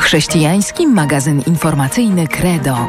Chrześcijański magazyn informacyjny Credo.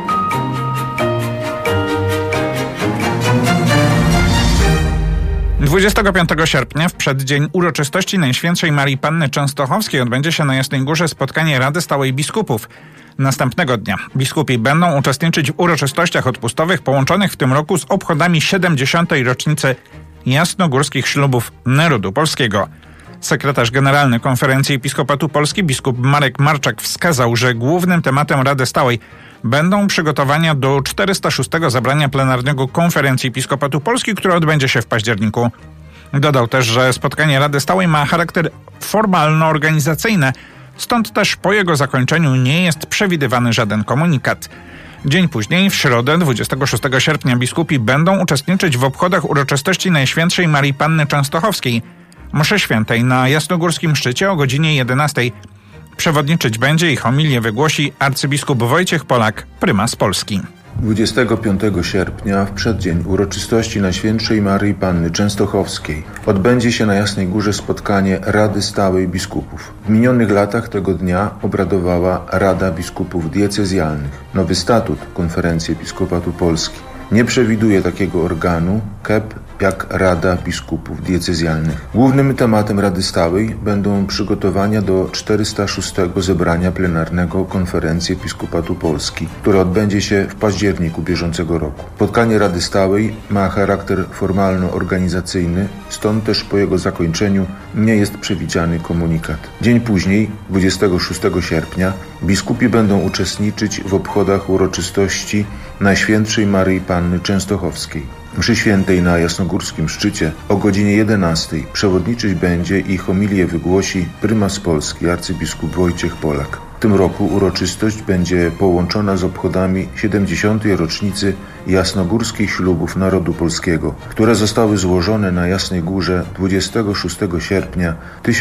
Dwudziestego 25 sierpnia, w przeddzień uroczystości Najświętszej Marii Panny Częstochowskiej, odbędzie się na Jasnej Górze spotkanie Rady Stałej Biskupów. Następnego dnia biskupi będą uczestniczyć w uroczystościach odpustowych połączonych w tym roku z obchodami 70. rocznicy jasnogórskich ślubów narodu polskiego. Sekretarz generalny Konferencji Episkopatu Polski biskup Marek Marczak wskazał, że głównym tematem Rady Stałej będą przygotowania do 406. zebrania plenarnego Konferencji Episkopatu Polski, które odbędzie się w październiku. Dodał też, że spotkanie Rady Stałej ma charakter formalno-organizacyjny, stąd też po jego zakończeniu nie jest przewidywany żaden komunikat. Dzień później, w środę 26 sierpnia, biskupi będą uczestniczyć w obchodach uroczystości Najświętszej Marii Panny Częstochowskiej. Mszy świętej na Jasnogórskim Szczycie o godzinie 11. Przewodniczyć będzie i homilię wygłosi arcybiskup Wojciech Polak, prymas Polski. 25 sierpnia, w przeddzień uroczystości Najświętszej Marii Panny Częstochowskiej, odbędzie się na Jasnej Górze spotkanie Rady Stałej Biskupów. W minionych latach tego dnia obradowała Rada Biskupów Diecezjalnych. Nowy statut Konferencji Episkopatu Polski nie przewiduje takiego organu KEP jak Rada Biskupów Diecezjalnych. Głównym tematem Rady Stałej będą przygotowania do 406. zebrania plenarnego Konferencji Episkopatu Polski, które odbędzie się w październiku bieżącego roku. Spotkanie Rady Stałej ma charakter formalno-organizacyjny, stąd też po jego zakończeniu nie jest przewidziany komunikat. Dzień później, 26 sierpnia, biskupi będą uczestniczyć w obchodach uroczystości Najświętszej Maryi Panny Częstochowskiej. Mszy świętej na Jasnogórskim Szczycie o godzinie 11 przewodniczyć będzie i homilię wygłosi prymas Polski arcybiskup Wojciech Polak. W tym roku uroczystość będzie połączona z obchodami 70. rocznicy jasnogórskich ślubów narodu polskiego, które zostały złożone na Jasnej Górze 26 sierpnia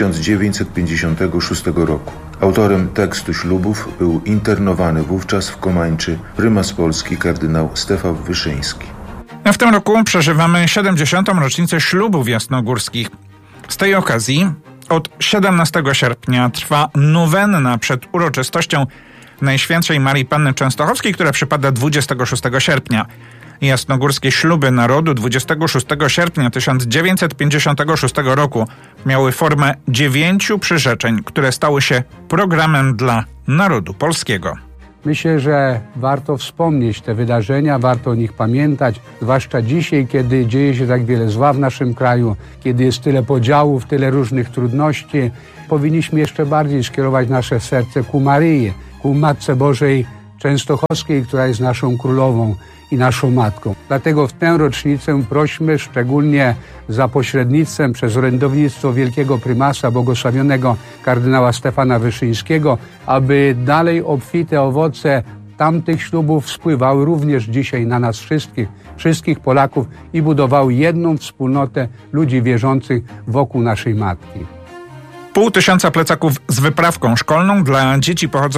1956 roku. Autorem tekstu ślubów był internowany wówczas w Komańczy prymas Polski kardynał Stefan Wyszyński. W tym roku przeżywamy 70. rocznicę ślubów jasnogórskich. Z tej okazji od 17 sierpnia trwa nowenna przed uroczystością Najświętszej Marii Panny Częstochowskiej, która przypada 26 sierpnia. Jasnogórskie śluby narodu 26 sierpnia 1956 roku miały formę 9 przyrzeczeń, które stały się programem dla narodu polskiego. Myślę, że warto wspomnieć te wydarzenia, warto o nich pamiętać, zwłaszcza dzisiaj, kiedy dzieje się tak wiele zła w naszym kraju, kiedy jest tyle podziałów, tyle różnych trudności. Powinniśmy jeszcze bardziej skierować nasze serce ku Maryi, ku Matce Bożej Częstochowskiej, która jest naszą królową i naszą matką. Dlatego w tę rocznicę prośmy szczególnie za pośrednictwem przez orędownictwo wielkiego prymasa, błogosławionego kardynała Stefana Wyszyńskiego, aby dalej obfite owoce tamtych ślubów spływały również dzisiaj na nas wszystkich Polaków i budowały jedną wspólnotę ludzi wierzących wokół naszej Matki. 500 plecaków z wyprawką szkolną dla dzieci pochodzących